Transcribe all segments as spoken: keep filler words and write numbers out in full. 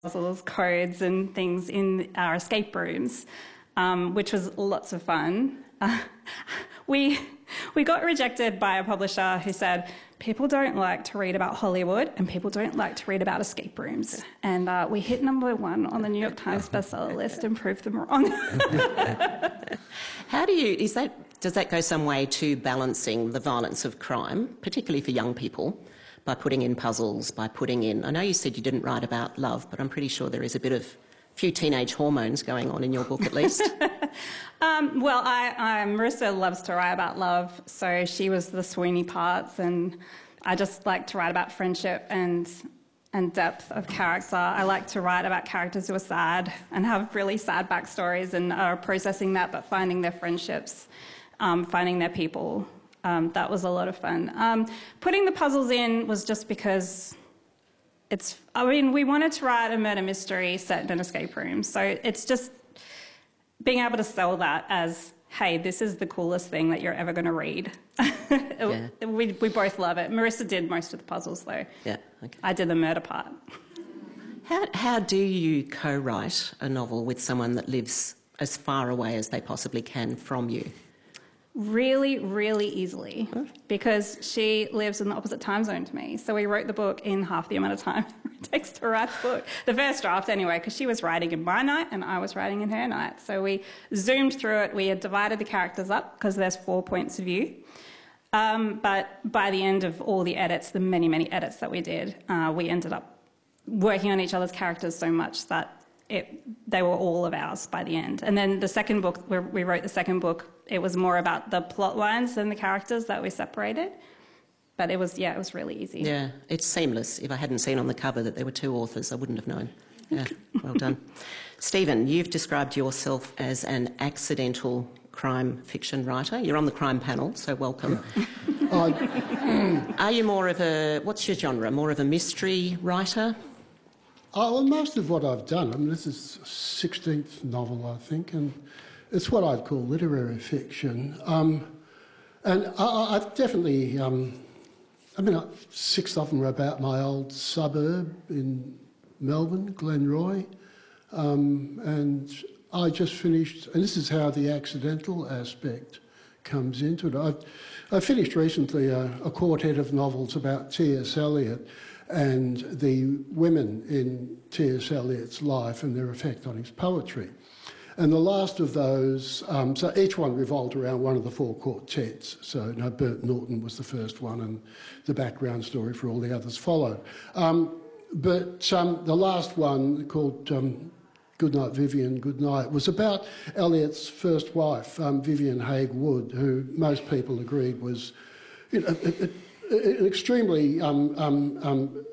puzzles, codes and things in our escape rooms, um, which was lots of fun. Uh, we, we got rejected by a publisher who said, people don't like to read about Hollywood and people don't like to read about escape rooms. And uh, we hit number one on the New York Times bestseller list and proved them wrong. How do you, is that, does that go some way to balancing the violence of crime, particularly for young people, by putting in puzzles, by putting in, I know you said you didn't write about love, but I'm pretty sure there is a bit of, a few teenage hormones going on in your book at least. um, well, I, I, Marissa loves to write about love, so she was the Sweeney parts, and I just like to write about friendship and and depth of character. I like to write about characters who are sad and have really sad backstories and are processing that but finding their friendships, um, finding their people. Um, that was a lot of fun. Um, putting the puzzles in was just because it's, I mean, we wanted to write a murder mystery set in an escape room, so it's just being able to sell that as, hey, this is the coolest thing that you're ever going to read. Yeah. we, we both love it. Marissa did most of the puzzles, though. Yeah, okay. I did the murder part. How, how do you co-write a novel with someone that lives as far away as they possibly can from you? Really, really easily, because she lives in the opposite time zone to me. So we wrote the book in half the amount of time it takes to write a book. The first draft, anyway, because she was writing in my night and I was writing in her night. So we zoomed through it. We had divided the characters up because there's four points of view. Um, but by the end of all the edits, the many, many edits that we did, uh, we ended up working on each other's characters so much that it, they were all of ours by the end. And then the second book, where we wrote the second book, it was more about the plot lines than the characters that we separated. But it was, yeah, it was really easy. Yeah, it's seamless. If I hadn't seen on the cover that there were two authors, I wouldn't have known. Yeah, well done. Stephen, you've described yourself as an accidental crime fiction writer. You're on the crime panel, so welcome. Yeah. uh, Are you more of a, what's your genre, more of a mystery writer? Oh, well, most of what I've done, I mean, this is sixteenth novel, I think, and it's what I'd call literary fiction. Um, and I, I've definitely, um, I mean, six of them are about my old suburb in Melbourne, Glenroy, um, and I just finished, and this is how the accidental aspect comes into it. I've, I finished recently a, a quartet of novels about T S Eliot and the women in T S Eliot's life and their effect on his poetry. And the last of those, um, so each one revolved around one of the four quartets. So, you know, Bert Norton was the first one and the background story for all the others followed. Um, but um, the last one, called um, Goodnight Vivian, Goodnight, was about Eliot's first wife, um, Vivian Haigh Wood, who most people agreed was, you know, a, a, an extremely um, um, um,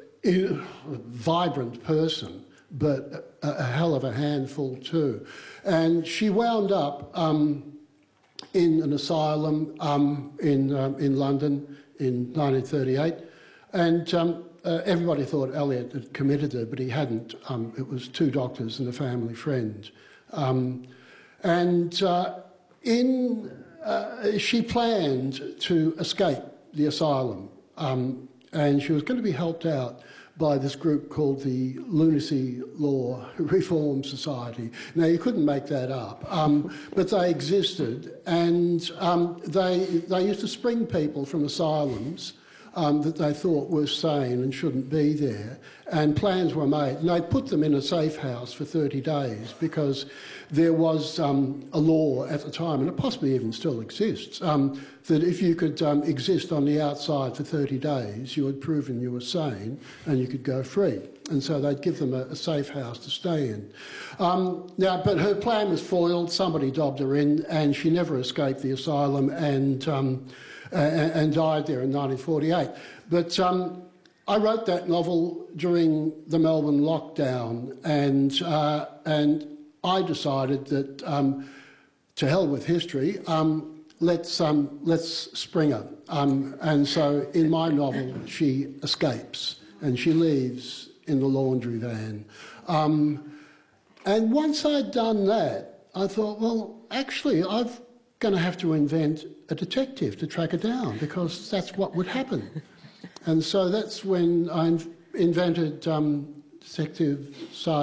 vibrant person, but a, a hell of a handful too. And she wound up um, in an asylum um, in, um, in London in nineteen thirty-eight, and um, uh, everybody thought Eliot had committed her, but he hadn't. Um, it was two doctors and a family friend. Um, and uh, in, uh, she planned to escape the asylum, um, and she was going to be helped out by this group called the Lunacy Law Reform Society. Now, you couldn't make that up, um, but they existed, and um, they, they used to spring people from asylums um, that they thought were sane and shouldn't be there, and plans were made. And they put them in a safe house for thirty days because there was um, a law at the time, and it possibly even still exists, um, that if you could um, exist on the outside for thirty days, you had proven you were sane and you could go free. And so they'd give them a, a safe house to stay in. Um, now, but her plan was foiled. Somebody dobbed her in, and she never escaped the asylum and, um, and, and died there in nineteen forty-eight. But um, I wrote that novel during the Melbourne lockdown, and uh, and I decided that um, to hell with history, um, let's, um, let's spring her. Um, and so in my novel, she escapes and she leaves in the laundry van. Um, and once I'd done that, I thought, well, actually, I'm going to have to invent a detective to track her down because that's what would happen. And so that's when I invented um, Detective Sergeant